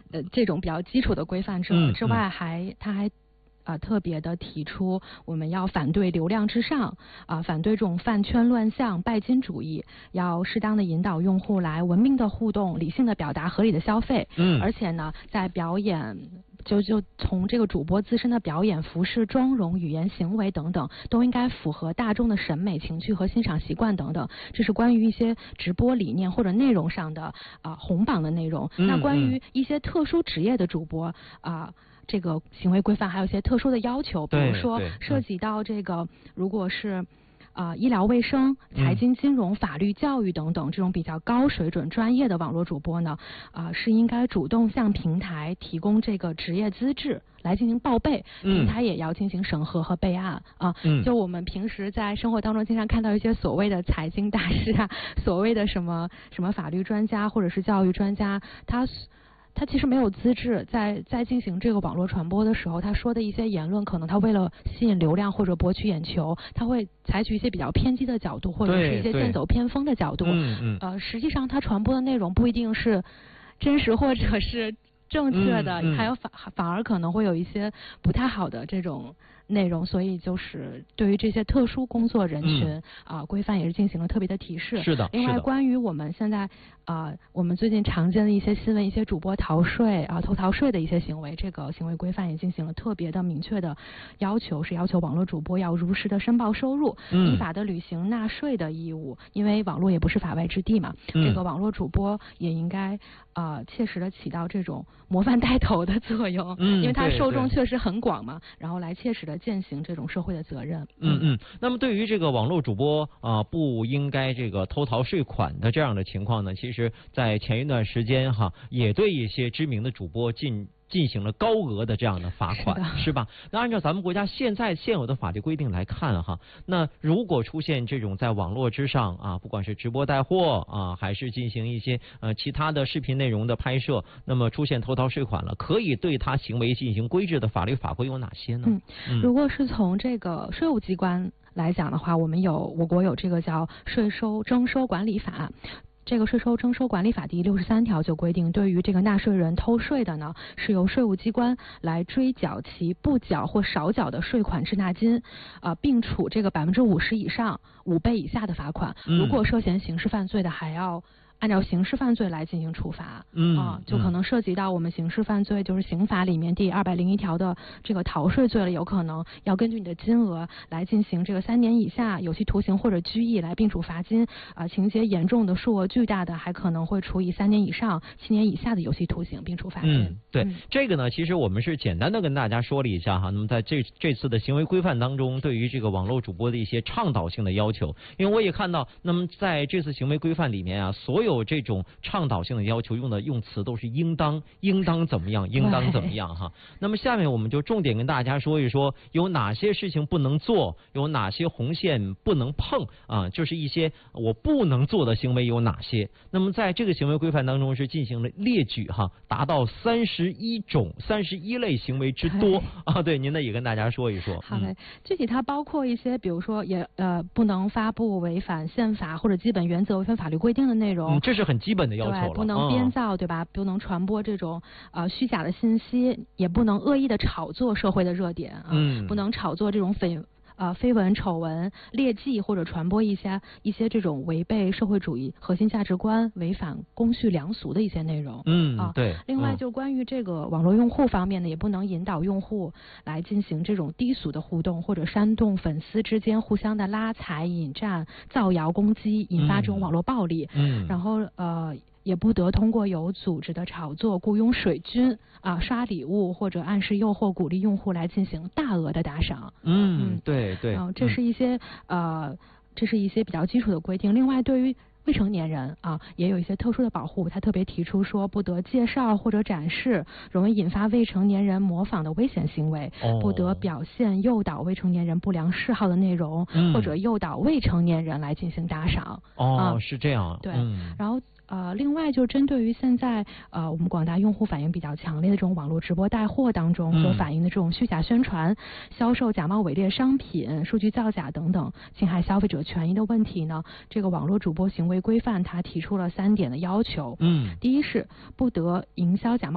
这种比较基础的规范之外，他还特别的提出，我们要反对流量至上反对这种饭圈乱象、拜金主义，要适当的引导用户来文明的互动、理性的表达、合理的消费。而且呢，在表演就从这个主播自身的表演、服饰、妆容、语言、行为等等，都应该符合大众的审美、情趣和欣赏习惯等等。这是关于一些直播理念或者内容上的红榜的内容。那关于一些特殊职业的主播这个行为规范还有一些特殊的要求，比如说涉及到这个，如果是医疗卫生、财经金融、法律教育等等这种比较高水准专业的网络主播呢，是应该主动向平台提供这个职业资质来进行报备，平台也要进行审核和备案就我们平时在生活当中经常看到一些所谓的财经大师所谓的什么法律专家或者是教育专家，他其实没有资质，在进行这个网络传播的时候，他说的一些言论，可能他为了吸引流量或者博取眼球，他会采取一些比较偏激的角度，或者是一些剑走偏锋的角度。实际上他传播的内容不一定是真实或者是正确的，还有反而可能会有一些不太好的这种内容，所以就是对于这些特殊工作人群规范也是进行了特别的提示。 是的。 另外，关于我们现在我们最近常见的一些新闻，一些主播逃税偷逃税的一些行为，这个行为规范也进行了特别的明确的要求，是要求网络主播要如实的申报收入，依法的履行纳税的义务。因为网络也不是法外之地嘛，这个网络主播也应该切实的起到这种模范带头的作用，因为它受众确实很广嘛，然后来切实的践行这种社会的责任。 那么对于这个网络主播不应该这个偷逃税款的这样的情况呢，其实在前一段时间也对一些知名的主播进行了高额的这样的罚款，是吧？那按照咱们国家现有的法律规定来看那如果出现这种在网络之上不管是直播带货还是进行一些其他的视频内容的拍摄，那么出现偷逃税款了，可以对他行为进行规制的法律法规有哪些呢？ 如果是从这个税务机关来讲的话，我国有这个叫税收征收管理法。这个税收征收管理法第63条就规定，对于这个纳税人偷税的呢，是由税务机关来追缴其不缴或少缴的税款滞纳金，并处这个50%以上5倍以下的罚款。如果涉嫌刑事犯罪的，还要按照刑事犯罪来进行处罚。就可能涉及到我们刑事犯罪，就是刑法里面第201条的这个逃税罪了，有可能要根据你的金额来进行这个3年以下有期徒刑或者拘役来并处罚金。情节严重的、数额巨大的，还可能会处以3年以上7年以下的有期徒刑并处罚金。 对，这个呢，其实我们是简单的跟大家说了一下那么在这次的行为规范当中，对于这个网络主播的一些倡导性的要求，因为我也看到，那么在这次行为规范里面所有这种倡导性的要求用词都是应当怎么样，应当怎么样那么下面我们就重点跟大家说一说，有哪些事情不能做，有哪些红线不能碰就是一些我不能做的行为有哪些。那么在这个行为规范当中是进行了列举达到31类行为之多对，您呢也跟大家说一说。 好嘞，具体它包括一些，比如说也不能发布违反宪法或者基本原则、违反法律规定的内容。 这是很基本的要求了。 对，不能编造，对吧？不能传播这种虚假的信息，也不能恶意的炒作社会的热点不能炒作这种绯闻、丑闻、劣迹，或者传播一些这种违背社会主义核心价值观、违反公序良俗的一些内容。 对。 另外，就关于这个网络用户方面呢，也不能引导用户来进行这种低俗的互动，或者煽动粉丝之间互相的拉踩、引战、造谣攻击，引发这种网络暴力。然后也不得通过有组织的炒作、雇佣水军刷礼物，或者暗示诱惑、鼓励用户来进行大额的打赏。 对。 这是一些比较基础的规定。另外，对于未成年人也有一些特殊的保护。他特别提出说，不得介绍或者展示容易引发未成年人模仿的危险行为，不得表现诱导未成年人不良嗜好的内容，或者诱导未成年人来进行打赏。 是这样。 对，然后另外就针对于现在我们广大用户反应比较强烈的这种网络直播带货当中所反映的这种虚假宣传、销售假冒伪劣商品、数据造假等等侵害消费者权益的问题呢，这个网络主播行为规范它提出了3点的要求。第一是不得营销假冒